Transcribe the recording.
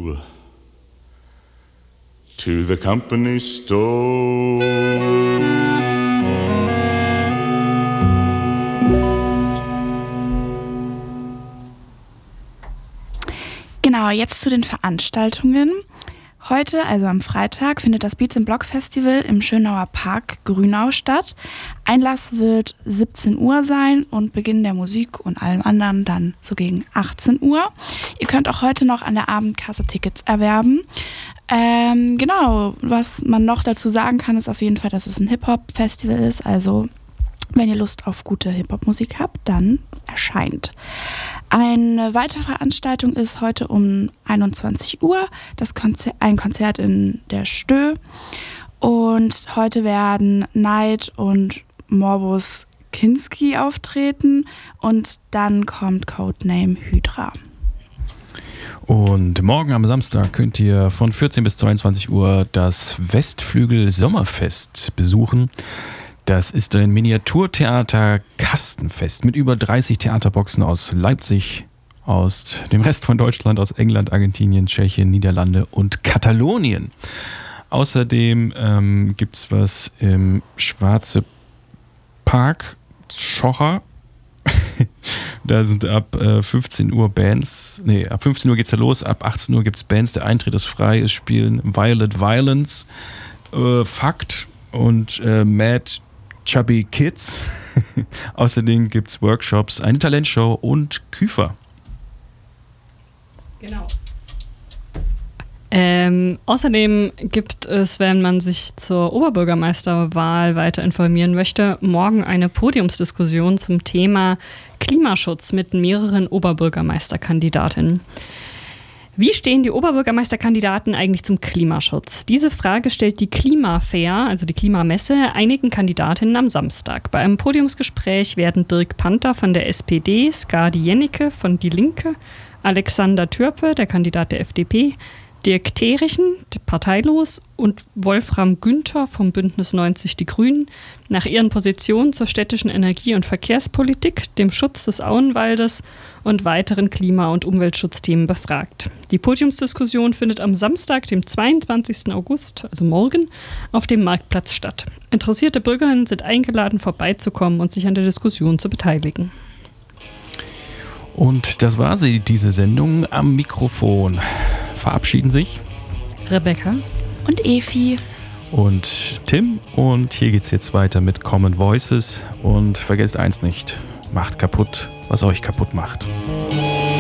to the company store. Genau, jetzt zu den Veranstaltungen. Heute, also am Freitag, findet das Beats & Block Festival im Schönauer Park Grünau statt. Einlass wird 17 Uhr sein und Beginn der Musik und allem anderen dann so gegen 18 Uhr. Ihr könnt auch heute noch an der Abendkasse Tickets erwerben. Genau, was man noch dazu sagen kann, ist auf jeden Fall, dass es ein Hip-Hop-Festival ist. Also wenn ihr Lust auf gute Hip-Hop-Musik habt, dann erscheint. Eine weitere Veranstaltung ist heute um 21 Uhr, ein Konzert in der Stö. Und heute werden Neid und Morbus Kinski auftreten und dann kommt Codename Hydra. Und morgen am Samstag könnt ihr von 14 bis 22 Uhr das Westflügel Sommerfest besuchen. Das ist ein Miniaturtheater-Kastenfest mit über 30 Theaterboxen aus Leipzig, aus dem Rest von Deutschland, aus England, Argentinien, Tschechien, Niederlande und Katalonien. Außerdem gibt es was im Schwarze Park, Schocher. Da sind ab 15 Uhr Bands, ab 15 Uhr geht's ja los, ab 18 Uhr gibt's Bands, der Eintritt ist frei, es spielen Violet Violence, Fakt und Mad Chubby Kids. Außerdem gibt es Workshops, eine Talentshow und Küfer. Genau. Außerdem gibt es, wenn man sich zur Oberbürgermeisterwahl weiter informieren möchte, morgen eine Podiumsdiskussion zum Thema Klimaschutz mit mehreren Oberbürgermeisterkandidatinnen. Wie stehen die Oberbürgermeisterkandidaten eigentlich zum Klimaschutz? Diese Frage stellt die Klimafair, also die Klimamesse, einigen Kandidatinnen am Samstag. Bei einem Podiumsgespräch werden Dirk Panther von der SPD, Skadi Jennecke von Die Linke, Alexander Türpe, der Kandidat der FDP, Dirk Therichen, parteilos, und Wolfram Günther vom Bündnis 90 Die Grünen nach ihren Positionen zur städtischen Energie- und Verkehrspolitik, dem Schutz des Auenwaldes und weiteren Klima- und Umweltschutzthemen befragt. Die Podiumsdiskussion findet am Samstag, dem 22. August, also morgen, auf dem Marktplatz statt. Interessierte Bürgerinnen sind eingeladen, vorbeizukommen und sich an der Diskussion zu beteiligen. Und das war sie, diese Sendung. Am Mikrofon verabschieden sich Rebecca und Efi und Tim. Und hier geht's jetzt weiter mit Common Voices. Und vergesst eins nicht, macht kaputt, was euch kaputt macht.